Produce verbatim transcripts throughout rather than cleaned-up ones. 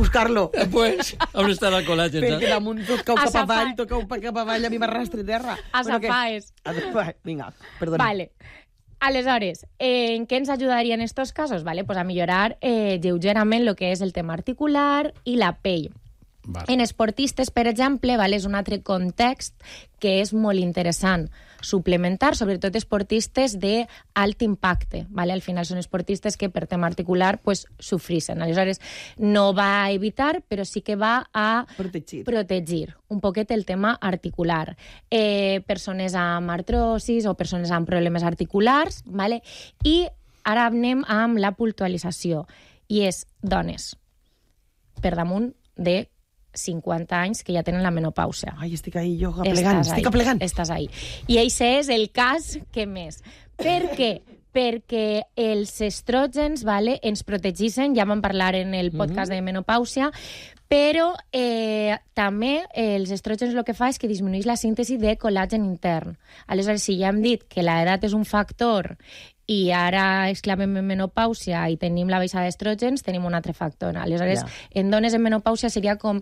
buscar-lo. Pues, on està el col·làgen? Perquè damunt tot cau cap Safar. avall, tot cau cap avall, a mi m'arrastre terra. A Bueno, què? Safaes. A Safaes. Vinga, perdona. Vale. Aleshores, eh, ¿en qué nos ayudaría en estos casos? Vale, pues a millorar eh, lleugerament lo que és el tema articular i la pell. Vale. En esportistes, per exemple, vale, és un altre context que és molt interessant suplementar, sobretot esportistes d'alt impacte. Vale? Al final són esportistes que per tema articular pues, sofrixen. Aleshores, no va a evitar, però sí que va a Protegir. protegir un poquet el tema articular. Eh, persones amb artrosis o persones amb problemes articulars, vale? I ara anem amb la puntualització. I és dones per damunt de cinquanta anys que ja tenen la menopàusia. Ai, estic ahí jo aplegant, Estàs estic ahí, aplegant. Estàs ahí. I això és el cas que més. Per què? Perquè els estrògens vale, ens protegeixen, ja vam parlar en el podcast de menopàusia, però eh, també eh, els estrògens el que fa és que disminueix la síntesi de col·làgen intern. Aleshores, si ja hem dit que l'edat és un factor i ara exclamem en menopàusia i tenim la baixada d'estrògens, tenim un altre factor. Aleshores, Ja. en dones en menopàusia seria com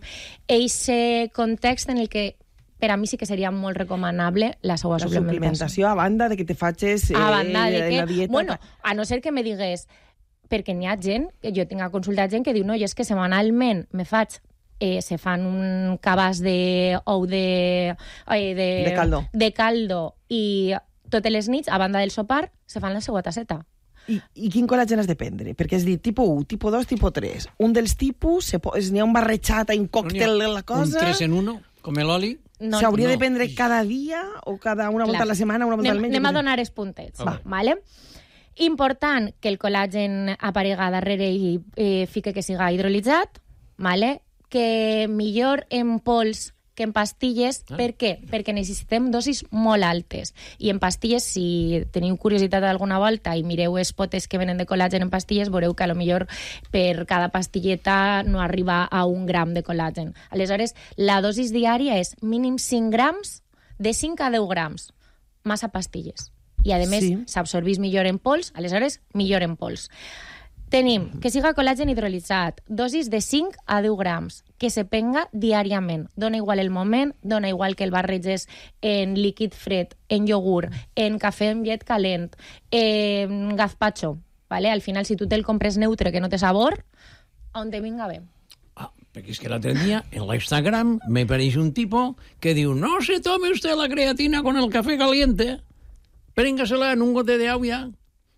eixe context en el que per a mi sí que seria molt recomanable la seva La suplementació. suplementació a banda de que te facis eh, A banda de que... la dieta... Bueno, a no ser que me digués... Perquè n'hi ha gent, que jo tinc a consultar gent que diu no, jo és que setmanalment me faig eh, se fan un cabàs de ou de, eh, de... De caldo. De caldo i totes les nits, a banda del sopar, se fan la seva tasseta. I, I quin col·làgen has de prendre? Perquè has dit tipus u, tipus dos, tipus tres. Un dels tipus, se po... n'hi ha un barrejat, un còctel de la cosa... Un tres en uno, com l'oli. No, S'hauria no. de prendre cada dia o cada una volta Clar. a la setmana, una volta anem, al mes? anem jo a què sé. donar els puntets. Va. Vale? Important que el col·làgen aparega darrere i eh, fique que siga hidrolitzat, vale? Que millor en pols que en pastilles. Ah. Per què? Perquè necessitem dosis molt altes. I en pastilles, si teniu curiositat alguna volta i mireu els potes que venen de col·làgen en pastilles, veureu que a lo millor per cada pastilleta no arriba a un gram de col·làgen. Aleshores, la dosis diària és mínim cinc grams, de cinc a deu grams, massa pastilles. I, a més, Sí. s'absorbís millor en pols, aleshores, millor en pols. Tenim que siga col·làgen hidrolitzat, dosis de cinc a deu grams, que se penga diàriament. Dona igual el moment, dona igual que el barreges en líquid fred, en iogurt, en cafè amb llet calent, en gazpacho. ¿Vale? Al final, si tu te'l compres neutre, que no té sabor, on te vinga bé. Ah, perquè és que l'altre dia en l'Instagram me pareix un tipo que diu no se tome usted la creatina con el café caliente, préngasela en un gote de agua.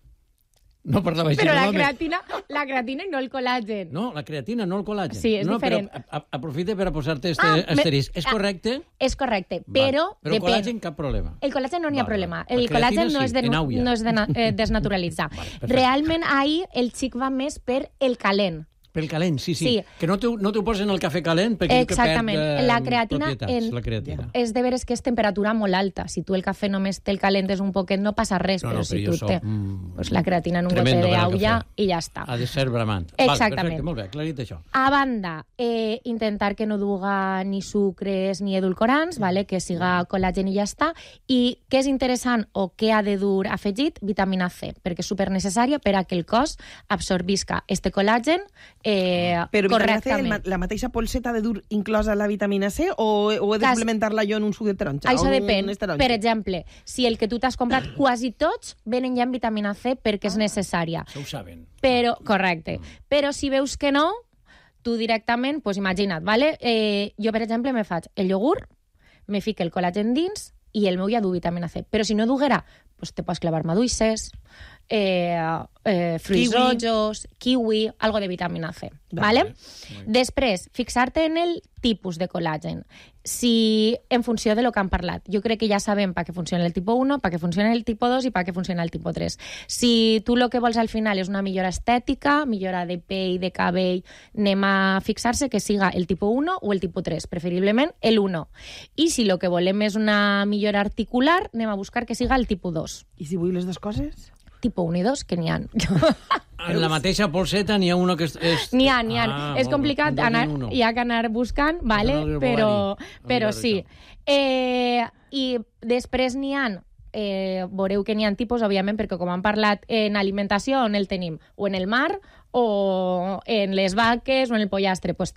No parlava així. Però la l'home. creatina, la creatina i no el col·làgen. No, la creatina, no el col·làgen. Sí, és no, diferent. Però a, a, aprofite per a posar-te este Ah, me- asterisc. És ah, correcte? És correcte, Val. però, Però depèn. col·làgen, cap problema. El col·làgen no n'hi ha Val, problema. val. El La creatina col·làgen no sí, és de, en àuia. no és de na- eh, desnaturalitzar. Vale, perfecte. Realment, ahir el xic va més per el calent. Pel calent, sí, sí. Sí. Que no t'ho no t'ho posen el cafè calent perquè diu que Exactament. perd eh, La creatina propietats, en- la creatina. És de veres que és temperatura molt alta. Si tu el cafè només te'l calentes un poquet, no passa res, No, però no, si però tu jo soc, té mm, pues la creatina en un gote tremendo per al d'aulla cafè. i ja està. Ha de ser bramant. Exactament. Val, perfecte, molt bé, aclarit això. A banda, eh, intentar que no duga ni sucres ni edulcorants, vale? Que siga col·làgen i ja està. I què és interessant o què ha de dur afegit? Vitamina C, perquè és supernecessària per a que el cos absorbisca este col·làgen eh, Però vitamina C, el correctament. ma- la mateixa polseta ha de dur inclosa la vitamina C o, o he de Cas- suplementar-la jo en un suc de taronja? Això o en depèn. un taronja? Per exemple, si el que tu t'has comprat, quasi tots venen ja amb vitamina C perquè és necessària. Això ho saben. Però, correcte. Però si veus que no, tu directament, pues imagina't, vale? Eh, jo, per exemple, me faig el iogurt, me fico el col·làgen dins i el meu ja du vitamina C. Però si no duguera, pues te pots clavar maduixes, eh, eh, fruits Kiwi. rojos, kiwi, algo de vitamina C. Vale. Vale? Després, fixar-te en el tipus de col·làgen. Si, en funció de lo que han parlat. Jo crec que ja sabem per què funciona el tipus u, per què funciona el tipus dos i per què funciona el tipus tres. Si tu el que vols al final és una millora estètica, millora de pell, de cabell, anem a fixar-se que siga el tipus u o el tipus tres, preferiblement el u. I si el que volem és una millora articular, anem a buscar que siga el tipus dos. I si vull les dues coses? Tipus u i dos, que n'hi ha. En la mateixa polseta n'hi ha una que és... és... N'hi ha, n'hi ha. Ah, és molt bé. complicat, Un dos anar, en uno. hi ha que anar buscant, vale? No, no, no, però, no, però no, sí. Eh, I després n'hi ha, eh, veureu que n'hi ha tipus, òbviament, perquè com han parlat en alimentació, on el tenim? O en el mar, o en les vaques, o en el pollastre. Pues